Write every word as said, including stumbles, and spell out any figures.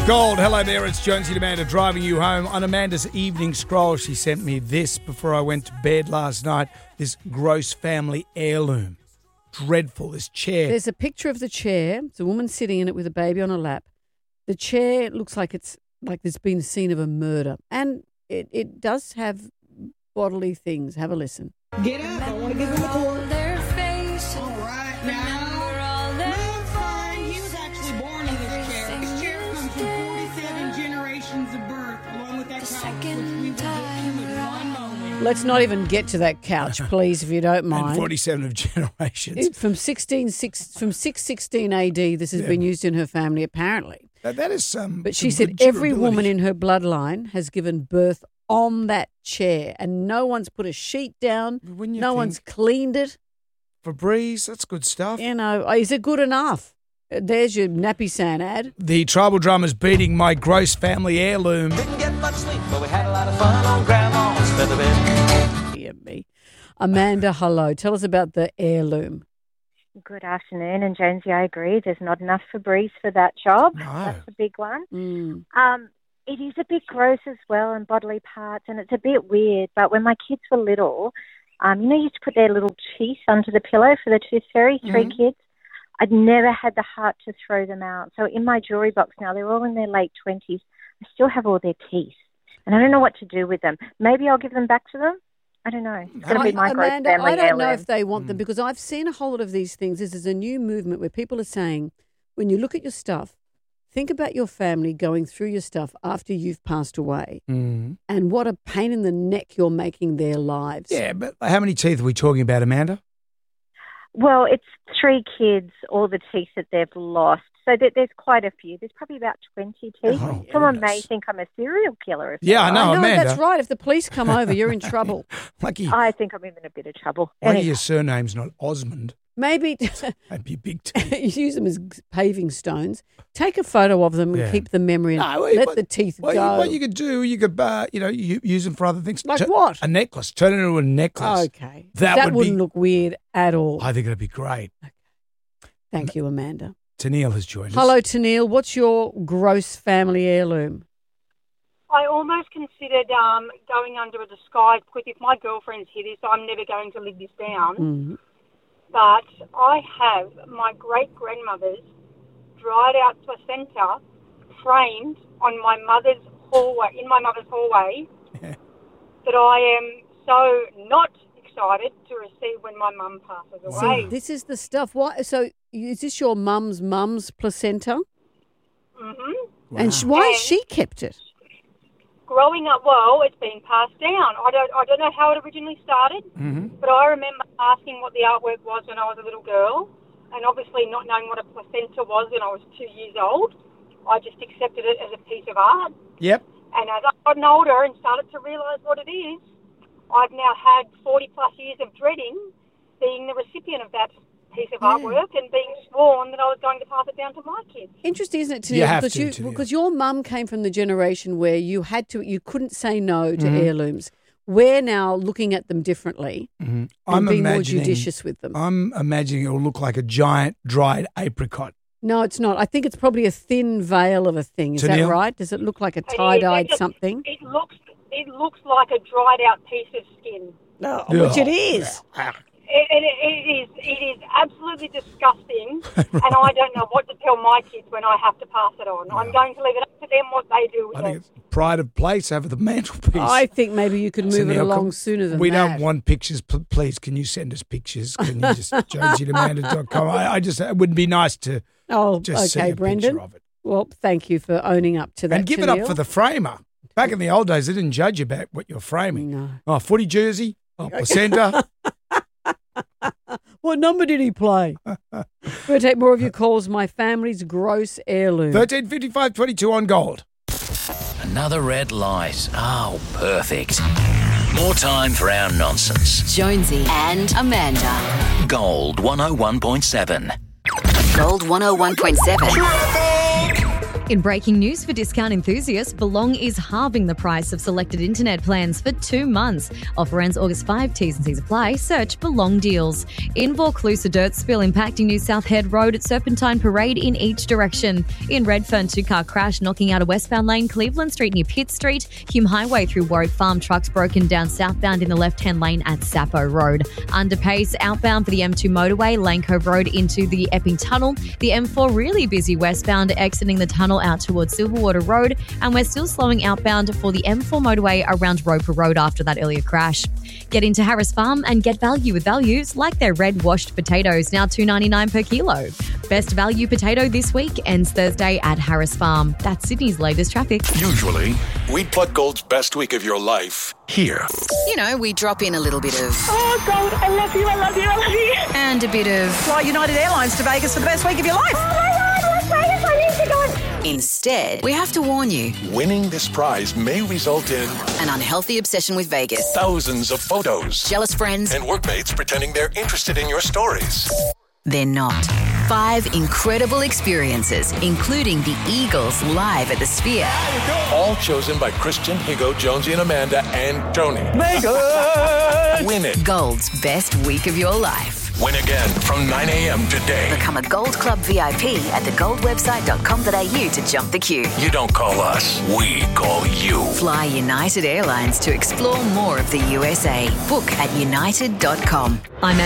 Gold, hello there, it's Jonesy and Amanda driving you home. On Amanda's evening scroll, she sent me this before I went to bed last night, this gross family heirloom. Dreadful, this chair. There's a picture of the chair. It's a woman sitting in it with a baby on her lap. The chair looks like it's like there's been a scene of a murder. And it, it does have bodily things. Have a listen. Get up, I want to give them a call. Their faces. All right, now. No, fine. He was actually born in this chair. This chair comes from forty-seven generations of birth, along with that couch, which we will get to in one moment. Let's not even get to that couch, please, if you don't mind. And forty-seven of generations. It- from sixteen six from six sixteen A D, this has Yeah. been used in her family, apparently. That, that is some. But she some said good every durability. woman in her bloodline has given birth on that chair, and no one's put a sheet down. Wouldn't you No think? one's cleaned it. Febreze, that's good stuff. You know, is it good enough? Uh, There's your nappy sand ad. The tribal drummer's beating my gross family heirloom. Didn't get much sleep, but we had a lot of fun on Grandma's feather bed. Dear me. Amanda, hello. Tell us about the heirloom. Good afternoon, and Jonesy, I agree. There's not enough Febreze for that job. No. That's a big one. Mm. Um, it is a bit gross as well, and bodily parts, and it's a bit weird. But when my kids were little, um, you know, you used to put their little teeth under the pillow for the tooth fairy. Three Mhm. kids. I'd never had the heart to throw them out. So in my jewelry box now, they're all in their late twenties. I still have all their teeth, and I don't know what to do with them. Maybe I'll give them back to them. I don't know. It's going to I- be my gross Amanda, family I don't know heirloom. if they want Mm. them because I've seen a whole lot of these things. This is a new movement where people are saying, when you look at your stuff, think about your family going through your stuff after you've passed away Mm. and what a pain in the neck you're making their lives. Yeah, but how many teeth are we talking about, Amanda? Well, it's three kids, all the teeth that they've lost. So there, there's quite a few. There's probably about twenty teeth. Oh, Someone may goodness. think I'm a serial killer. If Yeah, I they're know, right. Amanda. that's right. If the police come over, you're in trouble. Lucky, I think I'm in a bit of trouble. lucky Anyhow. your surname's not Osmond. Maybe That'd be big teeth. use them as paving stones. Take a photo of them and Yeah. keep the memory and No, wait, let what- the teeth Well, go. you, what you could do, you could, uh, you know, you, use them for other things. Like Tur- what? A necklace. Turn it into a necklace. Okay. That That, would be- wouldn't look weird at all. I think it'd be great. Thank you, Amanda. Tennille has joined us. Hello, Tennille. What's your gross family heirloom? I almost considered um, going under a disguise because if my girlfriends hear this, I'm never going to live this down. Mm. But I have my great-grandmother's dried out placenta framed on my mother's hallway, in my mother's hallway, Yeah. that I am so not excited to receive when my mum passes away. See, this is the stuff. Why? So, is this your mum's mum's placenta? hmm Wow. And sh- why has And- she kept it? Growing up, well, it's been passed down. I don't, I don't know how it originally started. Mhm. But I remember asking what the artwork was when I was a little girl, and obviously not knowing what a placenta was when I was two years old. I just accepted it as a piece of art. Yep. And as I've gotten older and started to realise what it is, I've now had forty plus years of dreading being the recipient of that piece of Yeah. artwork and being sworn that I was going to pass it down to my kids. Interesting, isn't it, Tennille? You have because to, you, Tennille. because your mum came from the generation where you had to, you couldn't say no to Mhm. heirlooms. We're now looking at them differently Mhm. and I'm being more imagining. judicious with them. I'm imagining it will look like a giant dried apricot. No, it's not. I think it's probably a thin veil of a thing. Is that Tennille? right? Does it look like a It is. tie-dyed It just- something? It looks, it looks like a dried out piece of skin. No, which it is. It, it, it is it is absolutely disgusting, and I don't know what to tell my kids when I have to pass it on. I'm going to leave it up to them what they do with I think it. it's pride of place over the mantelpiece. I think maybe you could move it Tennille, along can- sooner than we that. don't want pictures. P- please, can you send us pictures? Can you just jonesy amanda dot com? I, I just it would be nice to Oh, just see okay, a Brendan. picture of it. Well, thank you for owning up to that. And give it up Tennille. for the framer. Back in the old days, they didn't judge you about what you're framing. No. Oh, footy jersey, oh, placenta. What number did he play? We're going to take more of your calls. My family's gross heirloom. thirteen fifty-five twenty-two on gold. Another red light. Oh, perfect. More time for our nonsense. Jonesy and Amanda. Gold one oh one point seven. Gold one oh one point seven. In breaking news for discount enthusiasts, Belong is halving the price of selected internet plans for two months. Offer ends August fifth. T's and C's apply. Search Belong deals. In Vaucluse, a dirt spill impacting New South Head Road at Serpentine Parade in each direction. In Redfern, two-car crash knocking out a westbound lane, Cleveland Street near Pitt Street. Hume Highway through Warwick Farm, trucks broken down southbound in the left-hand lane at Sappo Road. Underpace outbound for the M two motorway, Lane Cove Road into the Epping Tunnel. The M four really busy westbound, exiting the tunnel out towards Silverwater Road, and we're still slowing outbound for the M four motorway around Roper Road after that earlier crash. Get into Harris Farm and get value with values like their red washed potatoes, now two dollars ninety-nine per kilo. Best value potato this week ends Thursday at Harris Farm. That's Sydney's latest traffic. Usually, we'd plug Gold's best week of your life here. You know, we drop in a little bit of... Oh, Gold, I love you, I love you, I love you. And a bit of... Fly United Airlines to Vegas for the best week of your life. Oh, my God, Las Vegas, I need to go. Instead, we have to warn you. Winning this prize may result in... an unhealthy obsession with Vegas. Thousands of photos. Jealous friends. And workmates pretending they're interested in your stories. They're not. Five incredible experiences, including the Eagles live at the Sphere. All chosen by Christian, Higo, Jonesy, and Amanda, and Tony. Megan! Win it. Gold's best week of your life. Win again from nine a.m. today. Become a Gold Club V I P at the gold website dot com dot a u to jump the queue. You don't call us, we call you. Fly United Airlines to explore more of the U S A. Book at united dot com. I'm